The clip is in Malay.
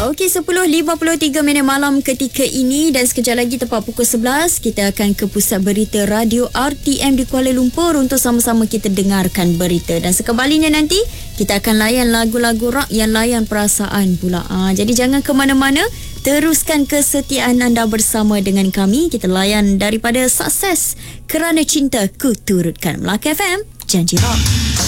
Okey, 10.53 malam ketika ini dan sekejap lagi tepat pukul 11 kita akan ke pusat berita radio RTM di Kuala Lumpur untuk sama-sama kita dengarkan berita. Dan sekembalinya nanti kita akan layan lagu-lagu rock yang layan perasaan pula. Jadi jangan ke mana-mana, teruskan kesetiaan anda bersama dengan kami. Kita layan daripada Sukses Kerana Cinta Ku Turutkan. Melaka FM, janji rock.